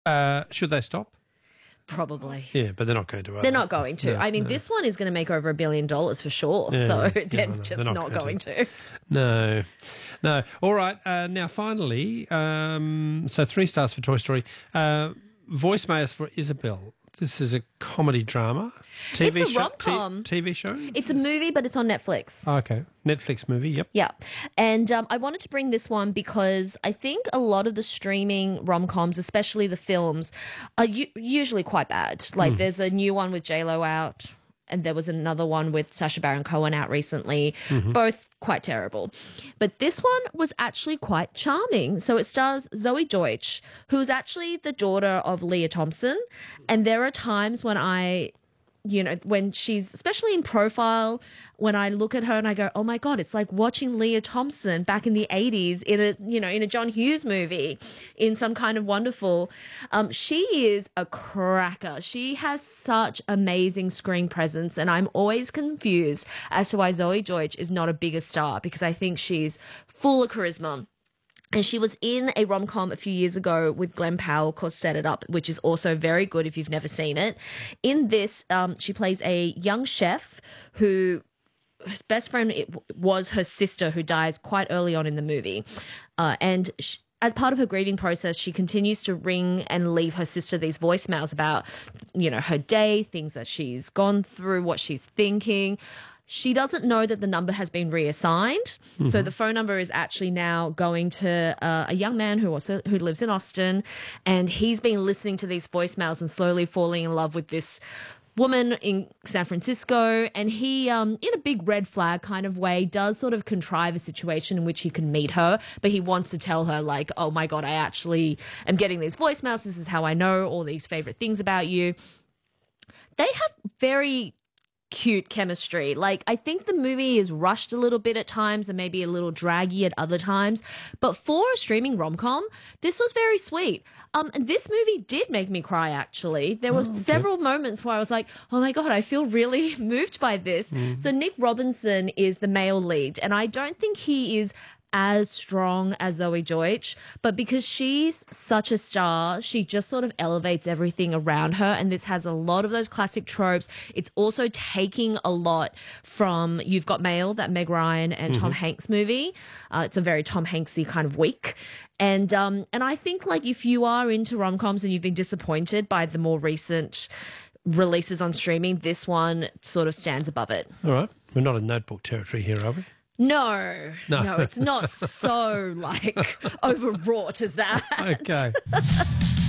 Should they stop? Probably. Yeah, but they're not going to. They're not going to. I mean, this one is going to make over $1 billion for sure. Yeah, so yeah, they're no, just they're not going to. No. All right. Now, finally, so 3 stars for Toy Story. Voicemails for Isabel. This is a comedy drama. TV It's a rom-com. TV show? It's a movie, but it's on Netflix. Oh, okay. Netflix movie, yep. Yeah. And I wanted to bring this one because I think a lot of the streaming rom-coms, especially the films, are usually quite bad. Like there's a new one with J-Lo out, and there was another one with Sacha Baron Cohen out recently. Both quite terrible. But this one was actually quite charming. So it stars Zoe Deutsch, who's actually the daughter of Leah Thompson. And there are times when when she's, especially in Profile, when I look at her and I go, oh my God, it's like watching Leah Thompson back in the 80s in a John Hughes movie, in Some Kind of Wonderful. She is a cracker. She has such amazing screen presence, and I'm always confused as to why Zoe Deutsch is not a bigger star, because I think she's full of charisma. And she was in a rom-com a few years ago with Glenn Powell called Set It Up, which is also very good if you've never seen it. In this, she plays a young chef whose best friend was her sister, who dies quite early on in the movie. As part of her grieving process, she continues to ring and leave her sister these voicemails about, her day, things that she's gone through, what she's thinking. She doesn't know that the number has been reassigned. So the phone number is actually now going to a young man who lives in Austin, and he's been listening to these voicemails and slowly falling in love with this woman in San Francisco. And he, in a big red flag kind of way, does sort of contrive a situation in which he can meet her, but he wants to tell her, like, oh my God, I actually am getting these voicemails. This is how I know all these favorite things about you. They have very cute chemistry. Like, I think the movie is rushed a little bit at times and maybe a little draggy at other times, but for a streaming rom-com, this was very sweet. This movie did make me cry, actually. There were several moments where I was like, oh my God, I feel really moved by this. So Nick Robinson is the male lead, and I don't think he is as strong as Zoe Deutsch, but because she's such a star, she just sort of elevates everything around her, and this has a lot of those classic tropes. It's also taking a lot from You've Got Mail, that Meg Ryan and Tom Hanks movie. It's a very Tom Hanksy kind of week. And I think, like, if you are into rom-coms and you've been disappointed by the more recent releases on streaming, this one sort of stands above it. All right. We're not in Notebook territory here, are we? No, it's not so, like, overwrought as that. Okay.